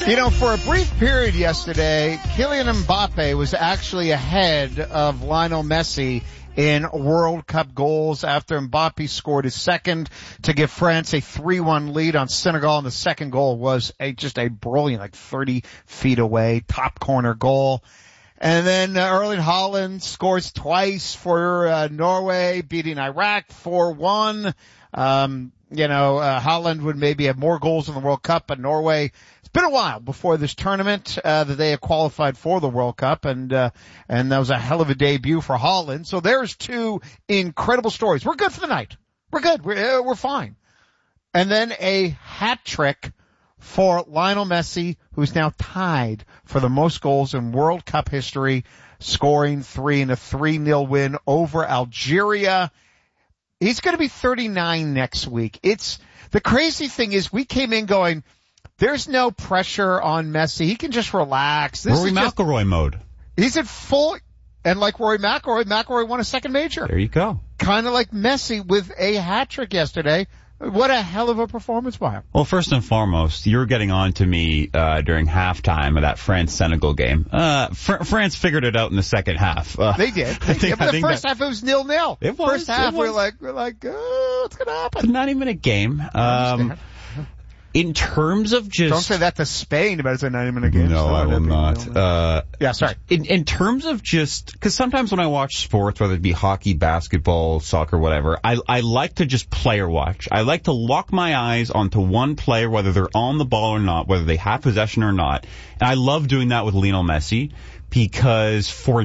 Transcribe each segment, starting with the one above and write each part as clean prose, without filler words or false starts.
You know, for a brief period yesterday, Kylian Mbappe was actually ahead of Lionel Messi in World Cup goals after Mbappe scored his second to give France a 3-1 lead on Senegal. And the second goal was just a brilliant, like 30 feet away, top corner goal. And then Erling Haaland scores twice for Norway, beating Iraq 4-1. Haaland would maybe have more goals in the World Cup, but Norway, it's been a while before this tournament that they have qualified for the World Cup, and that was a hell of a debut for Haaland. So there's two incredible stories. We're good for the night. We're good. We're fine. And then a hat trick for Lionel Messi, who's now tied for the most goals in World Cup history, scoring 3 in a 3-0 win over Algeria. He's going to be 39 next week. The crazy thing is we came in going, there's no pressure on Messi. He can just relax. Rory McIlroy mode. He's at full, and like Rory McIlroy won a second major. There you go. Kind of like Messi with a hat trick yesterday. What a hell of a performance by him. Well, first and foremost, you were getting on to me during halftime of that France-Senegal game. France figured it out in the second half. They did. But the first half it was 0-0. It was. First half we're like, what's going to happen? It's a 90-minute game. In terms of just... Don't say that to Spain about it's a 90-minute game. No, I will not. Yeah, sorry. In terms of just... Because sometimes when I watch sports, whether it be hockey, basketball, soccer, whatever, I like to just player watch. I like to lock my eyes onto one player, whether they're on the ball or not, whether they have possession or not. And I love doing that with Lionel Messi, because for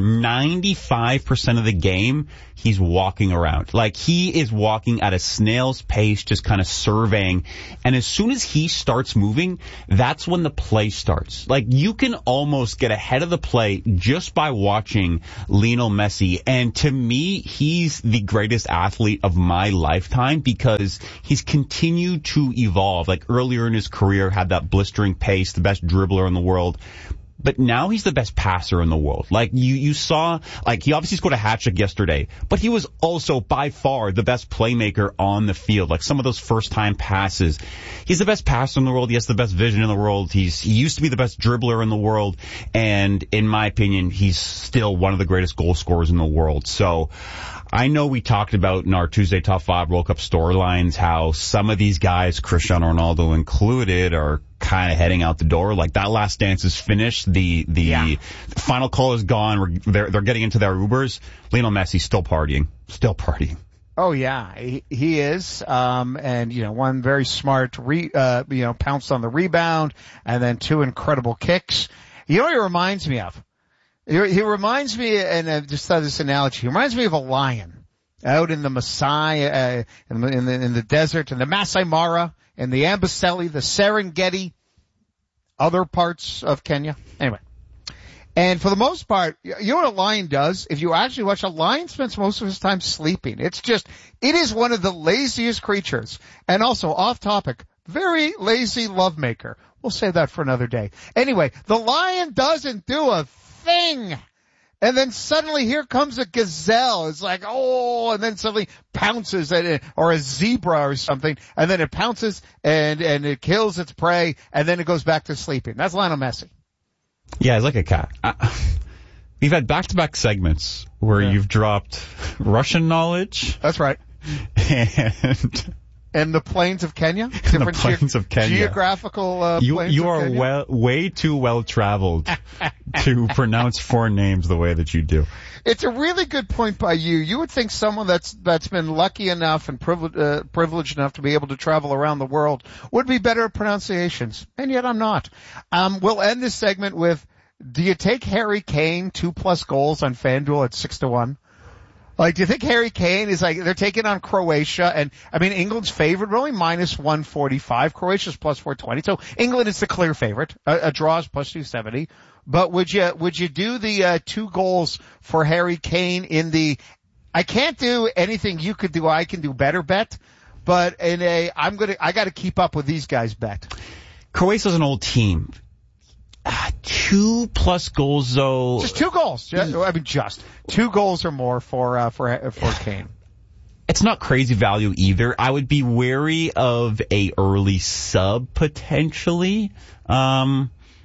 95% of the game, he's walking around. Like, he is walking at a snail's pace, just kind of surveying. And as soon as he starts moving, that's when the play starts. Like, you can almost get ahead of the play just by watching Lionel Messi. And to me, he's the greatest athlete of my lifetime, because he's continued to evolve. Like, earlier in his career, had that blistering pace, the best dribbler in the world. But now he's the best passer in the world. Like, you saw, like, he obviously scored a hat-trick yesterday, but he was also by far the best playmaker on the field. Like, some of those first-time passes. He's the best passer in the world. He has the best vision in the world. He used to be the best dribbler in the world. And in my opinion, he's still one of the greatest goal scorers in the world. So I know we talked about in our Tuesday Top 5 World Cup storylines how some of these guys, Cristiano Ronaldo included, are kind of heading out the door. Like, that last dance is finished. The final call is gone. They're getting into their Ubers. Lionel Messi still partying. Oh yeah, he is. And one very smart pounced on the rebound, and then 2 incredible kicks. You know what he reminds me of? He reminds me, and I just thought this analogy, he reminds me of a lion out in the Maasai, in the desert, in the Masai Mara, in the Amboseli, the Serengeti, other parts of Kenya. Anyway. And for the most part, you know what a lion does? If you actually watch, a lion spends most of his time sleeping. It is one of the laziest creatures. And also, off topic, very lazy lovemaker. We'll save that for another day. Anyway, the lion doesn't do a thing. And then suddenly here comes a gazelle. It's like, oh, and then suddenly pounces at it, or a zebra or something, and then it pounces and it kills its prey, and then it goes back to sleeping. That's Lionel Messi. Yeah, he's like a cat. We've had back-to-back segments where you've dropped Russian knowledge. That's right. And the plains of Kenya? The plains of Kenya. Geographical plains you of Kenya? You are way too well-traveled to pronounce foreign names the way that you do. It's a really good point by you. You would think someone that's been lucky enough and privileged enough to be able to travel around the world would be better at pronunciations, and yet I'm not. We'll end this segment with, do you take Harry Kane 2+ goals on FanDuel at 6-1? Like, do you think Harry Kane is like, they're taking on Croatia, and I mean, England's favored, but only minus 145. Croatia's plus 420. So England is the clear favorite. A draw is plus 270. But would you do the 2 goals for Harry Kane in the, I can't do anything you could do, I can do better bet, but I gotta keep up with these guys bet. Croatia's an old team. 2+ goals though. Just 2 goals. Just 2 goals or more for Kane. It's not crazy value either. I would be wary of a early sub potentially.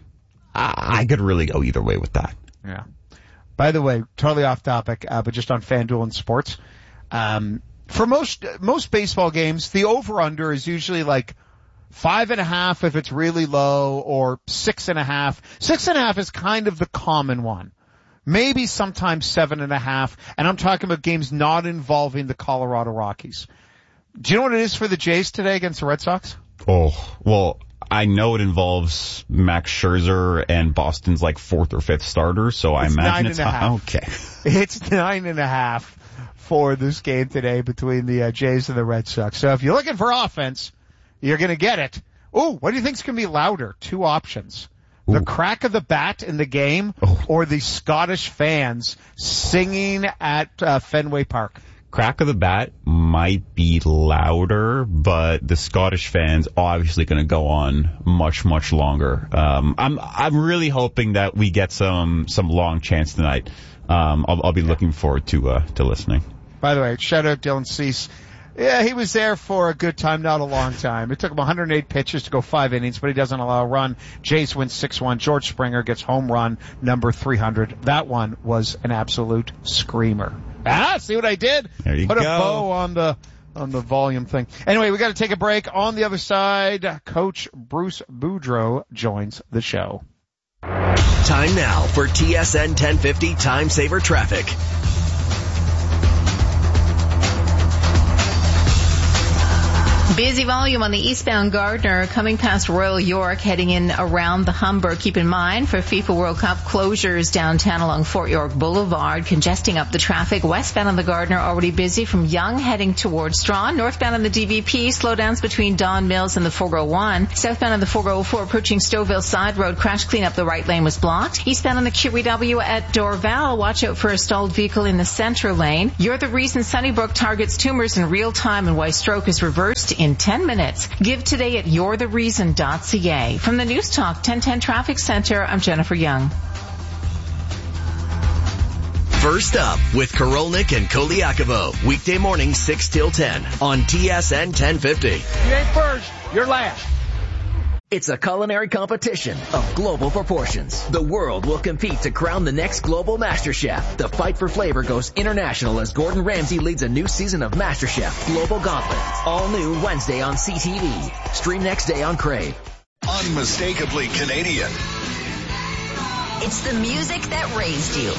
I could really go either way with that. Yeah. By the way, totally off topic, but just on FanDuel and sports. For most baseball games, the over-under is usually like 5.5 if it's really low, or 6.5. 6.5 is kind of the common one. Maybe sometimes 7.5, and I'm talking about games not involving the Colorado Rockies. Do you know what it is for the Jays today against the Red Sox? Oh, well, I know it involves Max Scherzer and Boston's like 4th or 5th starter, so I imagine it's okay. It's 9.5 for this game today between the Jays and the Red Sox. So if you're looking for offense, you're going to get it. Oh, what do you think's going to be louder? 2 options. The crack of the bat in the game, or the Scottish fans singing at Fenway Park. Crack of the bat might be louder, but the Scottish fans obviously going to go on much, much longer. I'm really hoping that we get some long chants tonight. I'll be looking forward to listening. By the way, shout out Dylan Cease. Yeah, he was there for a good time, not a long time. It took him 108 pitches to go 5 innings, but he doesn't allow a run. Jays wins 6-1. George Springer gets home run number 300. That one was an absolute screamer. See what I did? There you Put go. a bow on the volume thing. Anyway, we got to take a break. On the other side, Coach Bruce Boudreau joins the show. Time now for TSN 1050 Time Saver Traffic. Busy volume on the eastbound Gardner coming past Royal York, heading in around the Humber. Keep in mind for FIFA World Cup closures downtown along Fort York Boulevard, congesting up the traffic. Westbound on the Gardner already busy from Yonge heading towards Strawn. Northbound on the DVP, slowdowns between Don Mills and the 401. Southbound on the 404 approaching Stouffville Side Road, crash cleanup, the right lane was blocked. Eastbound on the QEW at Dorval, watch out for a stalled vehicle in the center lane. You're the reason Sunnybrook targets tumors in real time and why stroke is reversed in 10 minutes. Give today at you'rethereason.ca. From the News Talk 1010 Traffic Center, I'm Jennifer Young. First up with Korolnik and Koliakovo. Weekday morning 6 till 10 on TSN 1050. You ain't first, you're last. It's a culinary competition of global proportions. The world will compete to crown the next global MasterChef. The fight for flavor goes international as Gordon Ramsay leads a new season of MasterChef Global Gauntlet. All new Wednesday on CTV. Stream next day on Crave. Unmistakably Canadian. It's the music that raised you.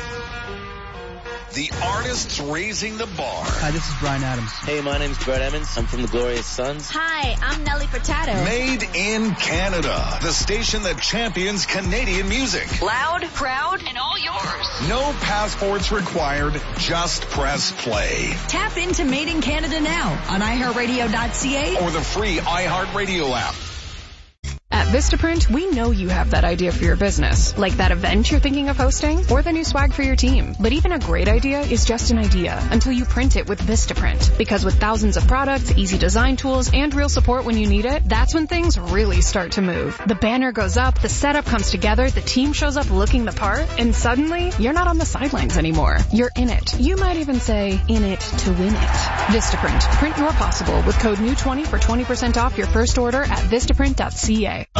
The artists raising the bar. Hi, this is Bryan Adams. Hey, my name's Brett Emmons. I'm from the Glorious Sons. Hi, I'm Nelly Furtado. Made in Canada. The station that champions Canadian music. Loud, proud, and all yours. No passports required. Just press play. Tap into Made in Canada now on iHeartRadio.ca or the free iHeartRadio app. At Vistaprint, we know you have that idea for your business, like that event you're thinking of hosting, or the new swag for your team. But even a great idea is just an idea until you print it with Vistaprint. Because with thousands of products, easy design tools, and real support when you need it, that's when things really start to move. The banner goes up, the setup comes together, the team shows up looking the part, and suddenly, you're not on the sidelines anymore. You're in it. You might even say, in it to win it. Vistaprint. Print your possible with code NEW20 for 20% off your first order at Vistaprint.ca.